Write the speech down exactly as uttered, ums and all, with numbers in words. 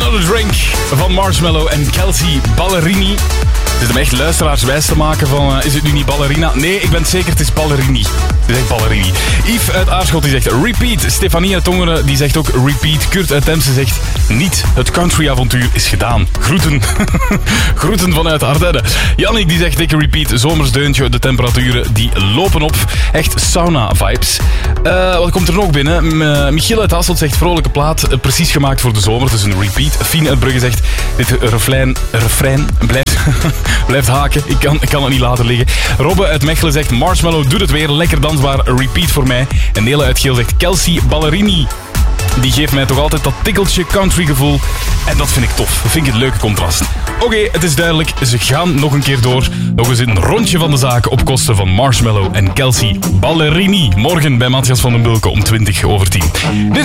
Another Drink van Marshmello en Kelsey Ballerini. Het is hem echt luisteraarswijs te maken van, uh, is het nu niet ballerina? Nee, ik ben het zeker, het is ballerini. Het is echt ballerini. Yves uit Aarschot die zegt repeat. Stefanie uit Tongeren die zegt ook repeat. Kurt uit Temse zegt niet. Het countryavontuur is gedaan. Groeten. Groeten vanuit Ardennen. Jannik die zegt dikke repeat. Zomersdeuntje. De temperaturen die lopen op. Echt sauna vibes. Uh, wat komt er nog binnen? M- Michiel uit Hasselt zegt vrolijke plaat. Uh, precies gemaakt voor de zomer. Dus een repeat. Fien uit Brugge zegt dit refrein, refrein blijft... Blijft haken, ik kan, ik kan het niet laten liggen. Robbe uit Mechelen zegt Marshmello doet het weer, lekker dansbaar, repeat voor mij. En Nele uit Geel zegt Kelsey Ballerini. Die geeft mij toch altijd dat tikkeltje country gevoel. En dat vind ik tof, dat vind ik het leuke contrast. Oké, okay, het is duidelijk, ze gaan nog een keer door. Nog eens een rondje van de zaken op kosten van Marshmello en Kelsey Ballerini. Morgen bij Matthias van den Bulke om twintig over tien. Dit